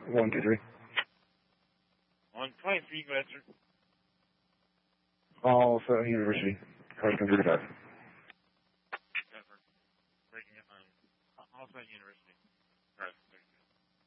123. On 23, go ahead, sir. All Southern University. Cars 35. Breaking up on Hallside University.